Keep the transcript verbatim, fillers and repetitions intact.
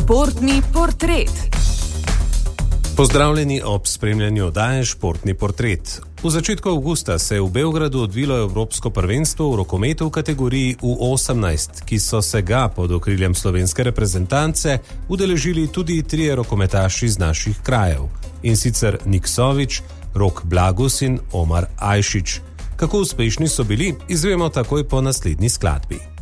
Športni portret. Pozdravljeni ob spremljanju oddaje Športni portret. V začetku avgusta se je v Beogradu odvilo Evropsko prvenstvo v rokometu v kategoriji U osemnajst, ki so se ga pod okriljem slovenske reprezentance udeležili tudi trije rokometaši iz naših krajev, in sicer Nik Sovič, Rok Blagus in Omar Ajšič. Kako uspešni so bili, izvemo takoj po naslednji skladbi.